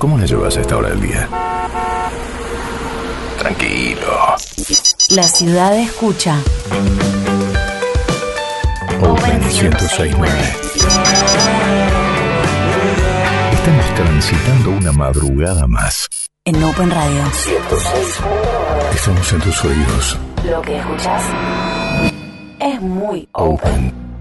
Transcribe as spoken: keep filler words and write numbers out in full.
¿Cómo la llevas a esta hora del día? Tranquilo. La ciudad escucha. Open ciento seis punto nueve. Estamos transitando una madrugada más. En Open Radio. ciento seis punto nueve. Estamos en tus oídos. Lo que escuchas es muy Open.